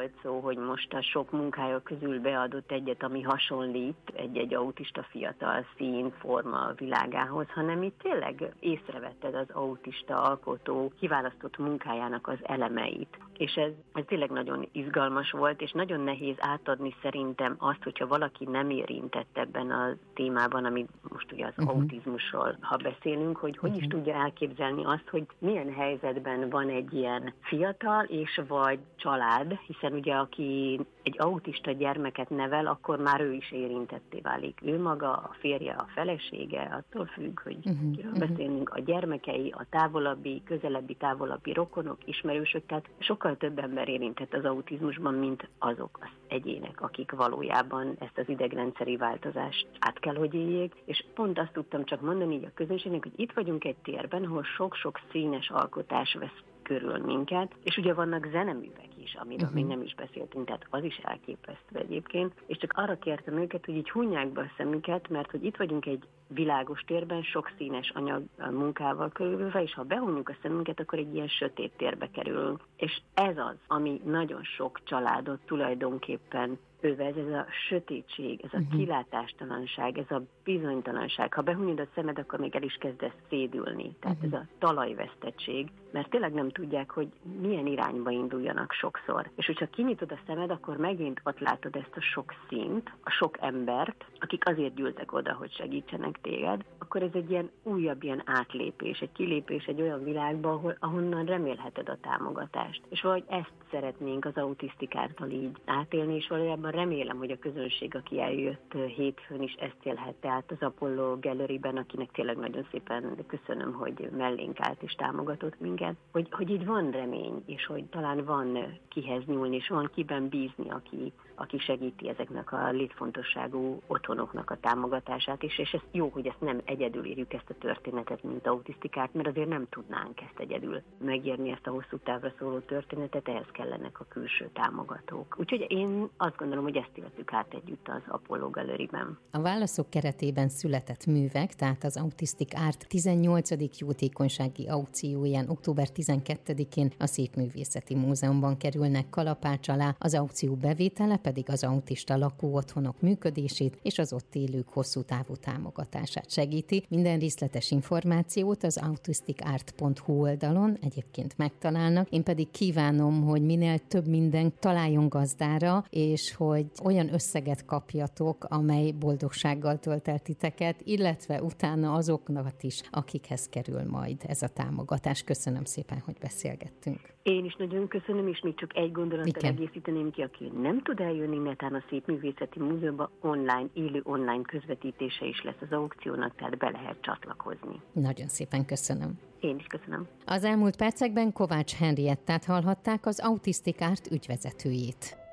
volt szó, hogy most a sok munkája közül beadott egyet, ami hasonlít egy autista fiatal szín, forma világához, hanem itt tényleg észrevetted az autista alkotó kiválasztott munkájának az elemeit. És ez tényleg nagyon izgalmas volt, és nagyon nehéz átadni szerintem azt, hogyha valaki nem érintett ebben a témában, ami most ugye az autizmusról, ha beszélünk, hogy is tudja elképzelni azt, hogy milyen helyzetben van egy ilyen fiatal és vagy család, hiszen ugye aki egy autista gyermeket nevel, akkor már ő is érintetté válik. Ő maga, a férje, a felesége, attól függ, hogy kiről beszélünk, a gyermekei, a távolabbi, közelebbi, távolabbi rokonok, ismerősök, tehát sokkal több ember érintett az autizmusban, mint azok az egyének, akik valójában ezt az idegrendszeri változást át kell, hogy éljék, és pont azt tudtam csak mondani így a közönségnek, hogy itt vagyunk egy térben, ahol sok-sok színes alkotás vesz körül minket, és ugye vannak zeneművek is, amiről még nem is beszéltünk, tehát az is elképesztő egyébként, és csak arra kértem őket, hogy így hunják be a szemüket, mert hogy itt vagyunk egy világos térben, sok színes anyag munkával körülülve, és ha behunjuk a szemünket, akkor egy ilyen sötét térbe kerülünk. És ez az, ami nagyon sok családot tulajdonképpen övez, ez a sötétség, ez a kilátástalanság, ez a bizonytalanság. Ha behunyod a szemed, akkor még el is kezdesz szédülni. Tehát ez a talajvesztettség, mert tényleg nem tudják, hogy milyen irányba induljanak sokszor. És hogyha kinyitod a szemed, akkor megint ott látod ezt a sok színt, a sok embert, akik azért gyűltek oda, hogy segítsenek téged, akkor ez egy ilyen újabb ilyen átlépés, egy kilépés egy olyan világba, ahonnan remélheted a támogatást. És valahogy ezt szeretnénk az autisztik által így átélni, és valójában remélem, hogy a közönség, aki eljött hétfőn is ezt élhette át az Apollo Galleryben, akinek tényleg nagyon szépen köszönöm, hogy mellénk állt és támogatott minket, hogy így van remény, és hogy talán van kihez nyúlni, és van kiben bízni, aki segíti ezeknek a létfontosságú otthonoknak a támogatását, és ez jó, hogy ezt nem egyedül írjuk ezt a történetet, mint autisztikát, mert azért nem tudnánk ezt egyedül megírni, ezt a hosszú távra szóló történetet, ehhez kellenek a külső támogatók. Úgyhogy én azt gondolom, hogy ezt éltük át együtt az Apollo Galleryben. A válaszok keretében született művek, tehát az Autistic Art 18. jótékonysági aukcióján október 12-én a Szépművészeti Múzeumban kerülnek kalapács alá, az aukció bevétele pedig az autista lakóotthonok működését és az ott élők hosszú távú támogatását segíti. Minden részletes információt az autisticart.hu oldalon egyébként megtalálnak. Én pedig kívánom, hogy minél több mindent találjon gazdára, és hogy olyan összeget kapjatok, amely boldogsággal tölt el titeket, illetve utána azoknak is, akikhez kerül majd ez a támogatás. Köszönöm szépen, hogy beszélgettünk. Én is nagyon köszönöm, és még csak egy gondolattal egészíteném ki, aki nem tud eljönni, netán a Szépművészeti Múzeumban élő online közvetítése is lesz az aukciónak, tehát be lehet csatlakozni. Nagyon szépen köszönöm. Én is köszönöm. Az elmúlt percekben Kovács Henriettát hallhatták, az Autistic Art ügyvezetőjét.